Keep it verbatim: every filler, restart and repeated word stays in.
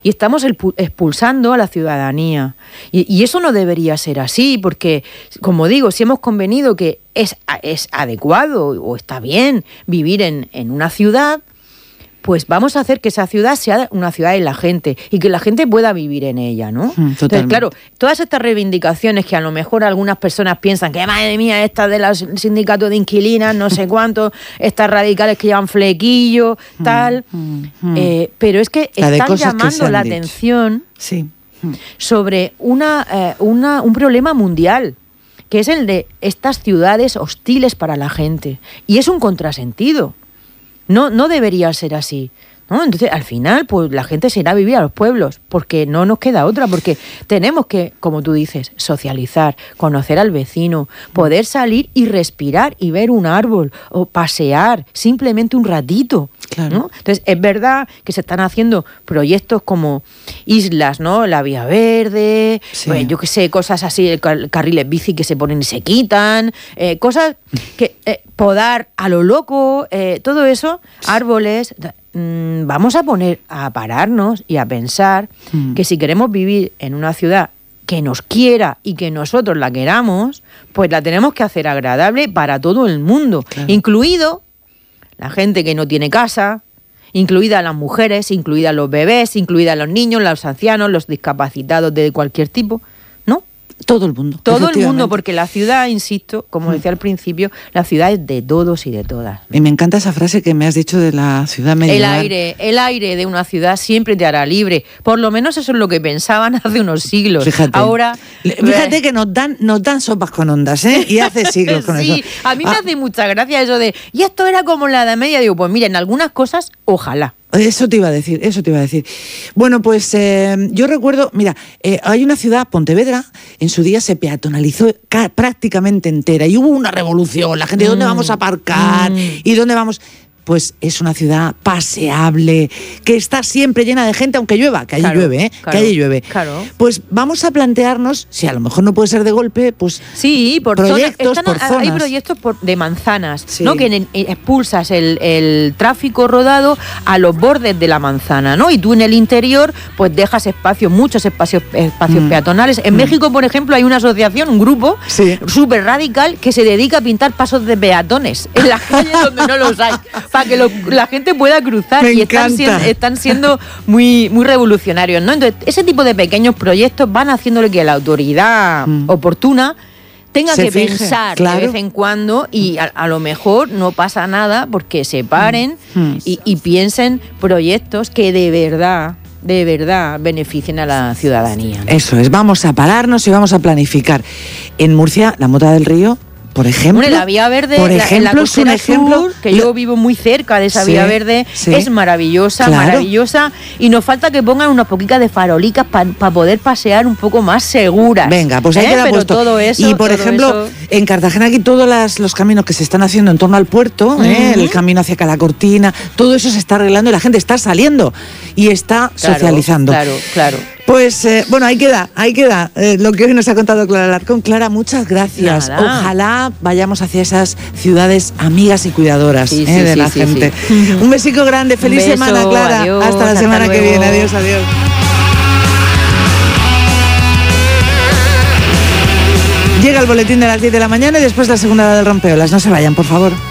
y estamos expulsando a la ciudadanía. Y, y eso no debería ser así, porque, como digo, si hemos convenido que es, es adecuado o está bien vivir en, en una ciudad, pues vamos a hacer que esa ciudad sea una ciudad de la gente y que la gente pueda vivir en ella, ¿no? Mm, Entonces, claro, todas estas reivindicaciones que a lo mejor algunas personas piensan que, madre mía, estas de los sindicatos de inquilinas, no sé cuánto, estas radicales que llevan flequillo, tal, mm, mm. Eh, pero es que La están llamando que la dicho. atención sí. mm. sobre una, eh, una, un problema mundial, que es el de estas ciudades hostiles para la gente. Y es un contrasentido. No, no debería ser así, ¿no? Entonces, al final, pues la gente se irá a vivir a los pueblos, porque no nos queda otra, porque tenemos que, como tú dices, socializar, conocer al vecino, poder salir y respirar y ver un árbol, o pasear, simplemente un ratito. Claro. ¿No? Entonces, es verdad que se están haciendo proyectos como islas, ¿no? La vía verde, Sí. pues, yo qué sé, cosas así, car- carriles bici que se ponen y se quitan, eh, cosas que eh, podar a lo loco, eh, todo eso, árboles. Mm, vamos a poner a pararnos y a pensar Mm. que si queremos vivir en una ciudad que nos quiera y que nosotros la queramos, pues la tenemos que hacer agradable para todo el mundo, Claro. incluido la gente que no tiene casa, incluidas las mujeres, incluidas los bebés, incluidas los niños, los ancianos, los discapacitados de cualquier tipo, ¿no? Todo el mundo. Todo el mundo, efectivamente. porque la ciudad, insisto, como decía al principio, la ciudad es de todos y de todas. Y me encanta esa frase que me has dicho de la ciudad El medieval. aire, el aire de una ciudad siempre te hará libre. Por lo menos eso es lo que pensaban hace unos siglos. Fíjate. Ahora, Fíjate que nos dan, nos dan sopas con ondas, ¿eh? Y hace siglos con sí, eso. a mí me Ah, hace mucha gracia eso de, y esto era como la Edad Media. Digo, pues mira, en algunas cosas, ojalá. Eso te iba a decir, eso te iba a decir. Bueno, pues eh, yo recuerdo, mira, eh, hay una ciudad, Pontevedra, en su día se peatonalizó ca- prácticamente entera y hubo una revolución. La gente, ¿dónde Mm. vamos a aparcar? Mm. ¿Y dónde vamos? Pues es una ciudad paseable, que está siempre llena de gente, aunque llueva, que allí Claro, llueve, ¿eh? claro, que allí llueve. claro. Pues vamos a plantearnos, si a lo mejor no puede ser de golpe, pues Sí, por proyectos, zonas, por están- hay zonas. proyectos por- de manzanas, Sí. ¿no? Que en- en- expulsas el, el tráfico rodado a los bordes de la manzana, ¿no? Y tú en el interior, pues dejas espacios, muchos espacios, espacios Mm. peatonales. En Mm. México, por ejemplo, hay una asociación, un grupo Sí. súper radical que se dedica a pintar pasos de peatones en las calles donde no los hay, para que lo- la gente pueda cruzar. Me y están, encanta. sien- están siendo muy, muy revolucionarios, ¿no? Entonces, ese tipo de pequeños proyectos van haciéndole que la autoridad Mm. oportuna tenga Se que fije, pensar claro. de vez en cuando, y a, a lo mejor no pasa nada porque se paren Mm. y, y piensen proyectos que de verdad, de verdad beneficien a la ciudadanía, ¿no? eso es, vamos a pararnos y vamos a planificar. En Murcia, la Mota del Río, por ejemplo, Hombre, la vía verde, por la- en la ejemplo, es un costera ejemplo, sur, que yo vivo muy cerca de esa Sí, vía verde, sí. es maravillosa, Claro. maravillosa, y nos falta que pongan unas poquitas de farolicas para poder pasear un poco más seguras. Venga, pues ahí ¿Eh? queda Pero puesto. todo eso, y por todo ejemplo, eso- en Cartagena aquí todos las- los caminos que se están haciendo en torno al puerto, ¿eh? Ujú. el camino hacia Calacortina, todo eso se está arreglando y la gente está saliendo y está Claro, socializando. Claro, claro. Pues eh, bueno, ahí queda, ahí queda eh, lo que hoy nos ha contado Clara Alarcón. Clara, muchas gracias. Nada. Ojalá vayamos hacia esas ciudades amigas y cuidadoras Sí, eh, sí, de sí, la sí, gente. sí. Un besico grande, feliz Un beso, semana, Clara. adiós, hasta la hasta semana que luego. viene. Adiós, adiós. Llega el boletín de las diez de la mañana y después la segunda hora del rompeolas. No se vayan, por favor.